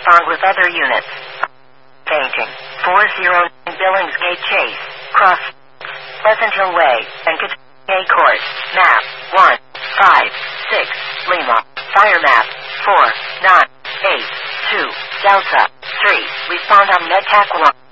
respond with other units. Painting. 409 Billingsgate Chase. Cross. Pleasant Hill Way. And A Court. Map. 156 Lima. Fire map. 4982 Delta. 3. Respond on NetTac 1.